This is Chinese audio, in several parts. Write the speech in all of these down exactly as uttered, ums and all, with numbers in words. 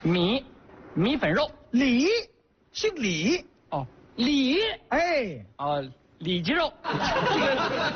米，米粉肉。 李，姓李。 哦，里。 哎， 哦，里脊肉。这个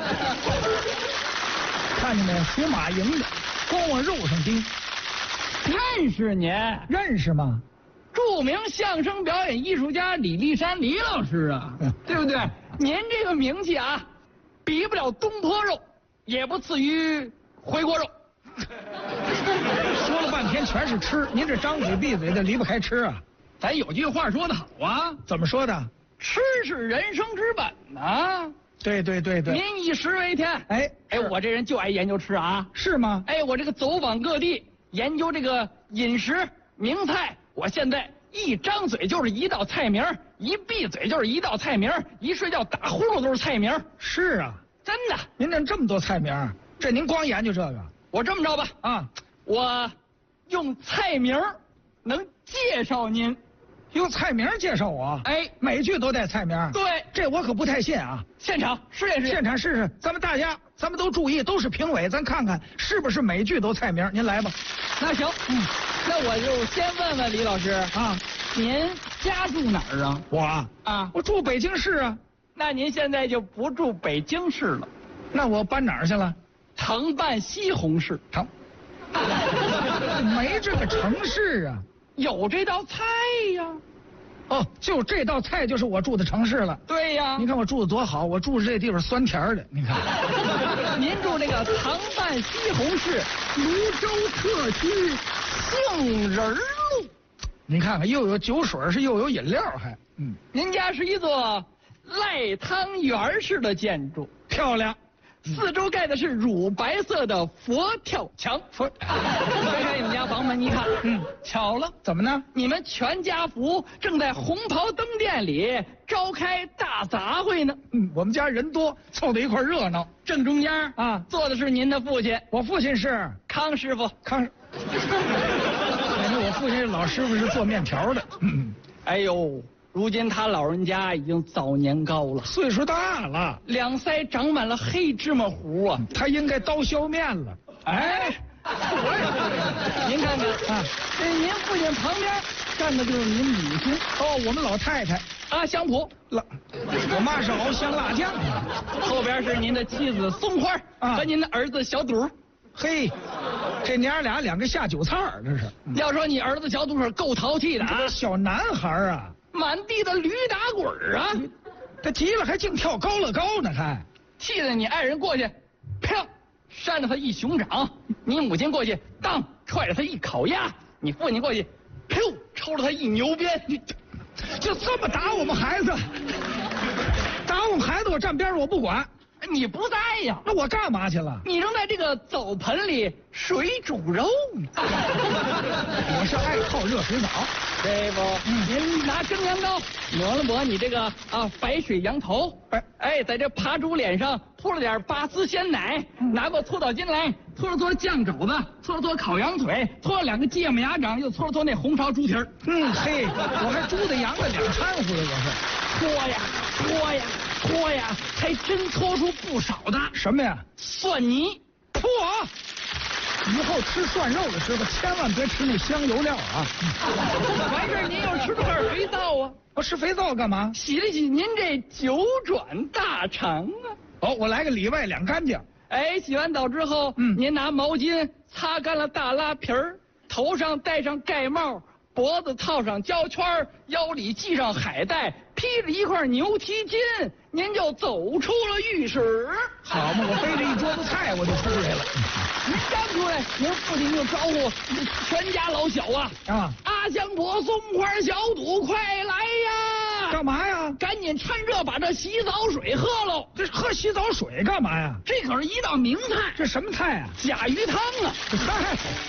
看见没？属马赢的，光往肉上盯。 认识您？ 认识吗？ 著名相声表演艺术家李立山李老师啊， 嗯对不对？您这个名气啊，比不了东坡肉，也不次于回锅肉。 说了半天全是吃，您这张嘴闭嘴的离不开吃啊。 咱有句话说得好啊， 怎么说的？ 吃是人生之本呐。 对对对对。 民以食为天。 哎哎，我这人就爱研究吃啊。 是吗？ 哎，我这个走访各地，研究这个饮食名菜。我现在一张嘴就是一道菜名，一闭嘴就是一道菜名，一睡觉打呼噜都是菜名。 是啊， 真的。 您这这么多菜名，这您光研究这个？ 我这么着吧， 啊， 我用菜名能介绍您。 用菜名介绍我？ 哎， 每句都带菜名。 对， 这我可不太信啊。 现场试验试验， 现场试试。咱们大家，咱们都注意，都是评委，咱看看是不是每句都菜名。您来吧。 那行，嗯，那我就先问问李老师啊， 您家住哪儿啊？ 我啊， 啊， 我住北京市啊。 那您现在就不住北京市了， 那我搬哪儿去了？ 承办西红柿。 承，没这个城市啊。 有这道菜呀。 哦，就这道菜就是我住的城市了。 对呀。 你看我住的多好，我住的这地方酸甜的，你看。 您住这个常办西红柿泸州特区杏仁路。 你看看，又有酒水是又有饮料还，嗯。 您家是一座赖汤圆式的建筑， 漂亮。 四周盖的是乳白色的佛跳墙。 佛， 开开你们家房门一看， 嗯， 巧了， 怎么呢？ 你们全家福正在红袍灯店里召开大杂烩呢。 嗯，我们家人多，凑到一块热闹。 正中间啊， 坐的是您的父亲。 我父亲是康师傅。 康。感觉我父亲老师傅是做面条的。嗯， 哎呦。如今他老人家已经早年高了， 岁数大了， 两腮长满了黑芝麻糊啊， 他应该刀削面了。 哎，我也您看看啊，这您父亲旁边站的就是您母亲哦，我们老太太阿香婆， 老，我妈是熬香辣酱， 后边是您的妻子松花啊和您的儿子小肚。 嘿，这娘俩两个下酒菜儿，这是。 要说你儿子小肚可够淘气的啊， 小男孩啊。 满地的驴打滚啊！ 他急了还净跳高乐高呢，还气得你爱人过去，啪，扇了他一熊掌；你母亲过去，当踹了他一烤鸭；你父亲过去，噗，抽了他一牛鞭。你就这么打我们孩子？打我们孩子，我站边我不管。 你不在呀？ 那我干嘛去了？ 你正在这个澡盆里水煮肉呢。 我是爱泡热水澡。 这不，嗯、您拿蒸羊羔抹了抹你这个啊白水羊头，哎哎，在这扒猪脸上铺了点八丝鲜奶，嗯、拿过搓澡巾来搓了搓酱肘子，搓了搓烤羊腿，搓了两个芥末鸭掌，又搓了搓那红烧猪蹄儿。 嗯嘿，我还猪的羊的两掺和的，我是搓呀搓呀搓呀，还真搓出不少的。 什么呀？ 蒜泥。 嚯！以后吃涮肉的时候，千万别吃那香油料啊！ 完事儿您又吃了块肥皂啊！ 我吃肥皂干嘛？ 洗了洗您这九转大肠啊！ 哦，我来个里外两干净。 哎，洗完澡之后，嗯，您拿毛巾擦干了大拉皮儿，头上戴上盖帽，脖子套上胶圈，腰里系上海带，披着一块牛蹄筋，您就走出了浴室。 好嘛，我背着一桌子菜我就出来了。 您刚出来，您父亲就招呼全家老小啊啊！阿香婆、松花、小肚，快来呀！ 干嘛呀？ 赶紧趁热把这洗澡水喝喽！ 这喝洗澡水干嘛呀？ 这可是一道名菜。 这什么菜啊？ 甲鱼汤啊！